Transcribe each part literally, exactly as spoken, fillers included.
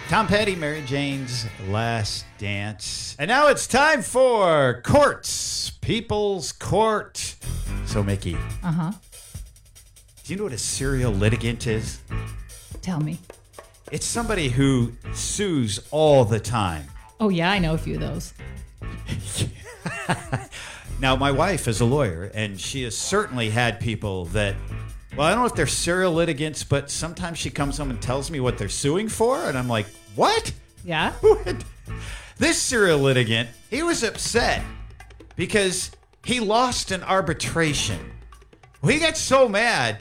Tom Petty, Mary Jane's Last Dance. And now it's time for Courts, People's Court. So, Mickey. Uh-huh. Do you know what a serial litigant is? Tell me. It's somebody who sues all the time. Oh, yeah, I know a few of those. Now, my wife is a lawyer, and she has certainly had people that, well, I don't know if they're serial litigants, but sometimes she comes home and tells me what they're suing for, and I'm like, what? Yeah? What? This serial litigant, he was upset because he lost an arbitration. Well, he got so mad,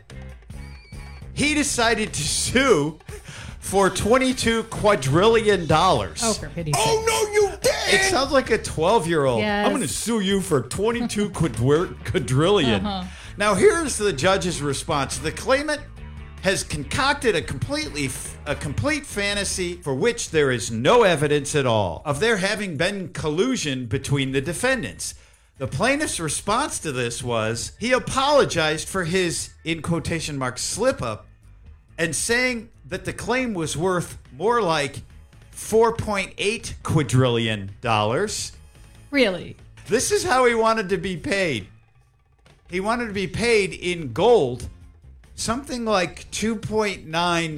he decided to sue for twenty-two quadrillion dollars. Oh, for pity's sake. Oh, no, you didn't! It sounds like a twelve-year-old. Yes. I'm going to sue you for twenty-two quadri- quadrillion. Uh-huh. Now, here's the judge's response. The claimant has concocted a completely a complete fantasy for which there is no evidence at all of there having been collusion between the defendants. The plaintiff's response to this was he apologized for his, in quotation marks, slip-up and saying that the claim was worth more like four point eight quadrillion dollars. Really? This is how he wanted to be paid. He wanted to be paid in gold, something like two point nine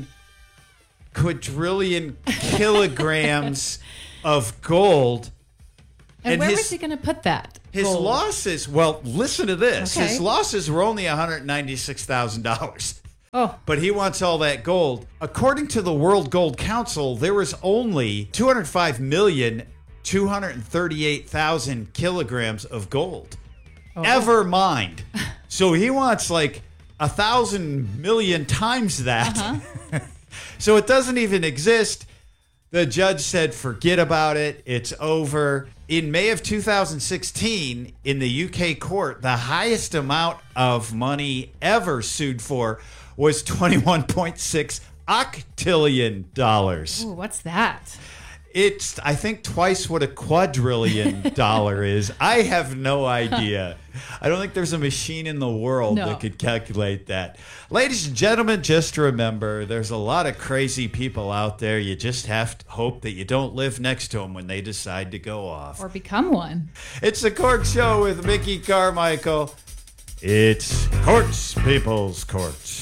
quadrillion kilograms of gold. And, And where his- was he going to put that? His gold? losses, well, listen to this. Okay. His losses were only one hundred ninety-six thousand dollars. Oh, But he wants all that gold. According to the World Gold Council, there was only two hundred five million, two hundred thirty-eight thousand kilograms of gold oh. ever mined. So he wants like a thousand million times that. Uh-huh. So it doesn't even exist. The judge said, forget about it. It's over. In May of two thousand sixteen, in the U K court, the highest amount of money ever sued for was twenty-one point six octillion dollars. Ooh, what's that? It's, I think, twice what a quadrillion dollar is. I have no idea. I don't think there's a machine in the world No. that could calculate that. Ladies and gentlemen, just remember, there's a lot of crazy people out there. You just have to hope that you don't live next to them when they decide to go off. Or become one. It's the Cork Show with Mickey Carmichael. It's Courts, People's Court.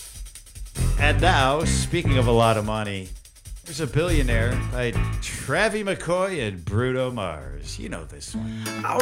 And now, speaking of a lot of money, there's a billionaire by Travie McCoy and Bruno Mars. You know this one.